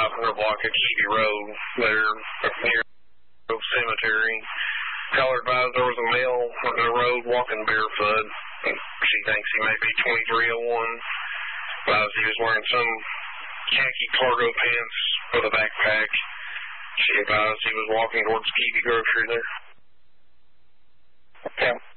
500 block of Keavy Road there near the cemetery. Caller advised there was a male on the road walking barefoot. She thinks he may be 2301. Advised he was wearing some khaki cargo pants with a backpack. She advised he was walking towards Keavy Grocery there. Okay.